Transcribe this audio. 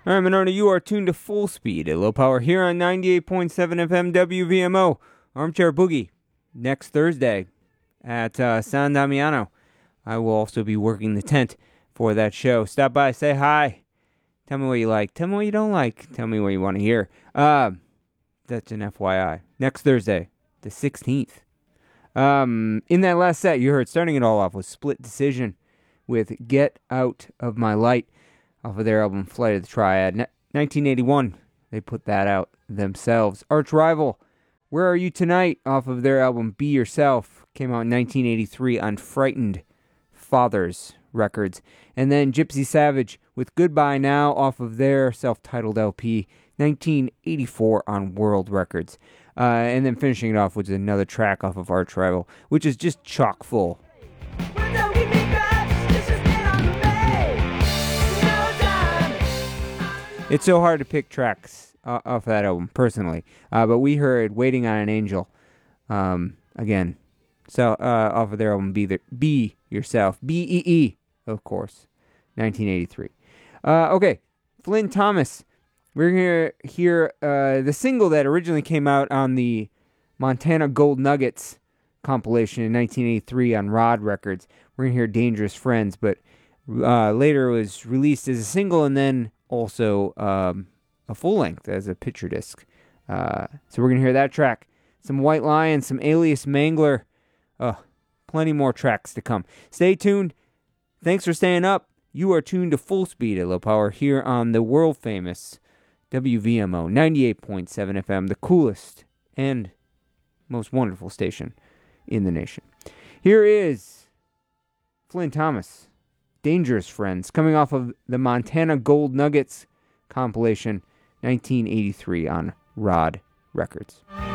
All right, Monona, you are tuned to Full Speed at low power here on 98.7 FM WVMO. Armchair Boogie next Thursday at San Damiano. I will also be working the tent for that show. Stop by, say hi. Tell me what you like. Tell me what you don't like. Tell me what you want to hear. That's an FYI. Next Thursday, the 16th. In that last set, you heard starting it all off with Split Decision with Get Out of My Light off of their album Flight of the Triad. 1981, they put that out themselves. Arch Rival, Where Are You Tonight off of their album Be Yourself. Came out in 1983 on Frightened Fathers Records. And then Gypsy Savage with Goodbye Now off of their self-titled LP, 1984 on World Records. And then finishing it off with another track off of Arch Rival, which is just chock full. It's so hard to pick tracks off that album, personally. But we heard Waiting on an Angel, again, so off of their album Be Yourself. B-E-E, of course, 1983. Okay, Flynn Thomas. We're going to hear the single that originally came out on the Montana Gold Nuggets compilation in 1983 on Rod Records. We're going to hear Dangerous Friends, but later it was released as a single and then also a full-length as a picture disc. So we're going to hear that track. Some White Lion, some Alias Mangler. Plenty more tracks to come. Stay tuned. Thanks for staying up. You are tuned to Full Speed at low power here on the world-famous WVMO 98.7 FM, the coolest and most wonderful station in the nation. Here is Flynn Thomas, Dangerous Friends, coming off of the Montana Gold Nuggets compilation, 1983 on Rod Records.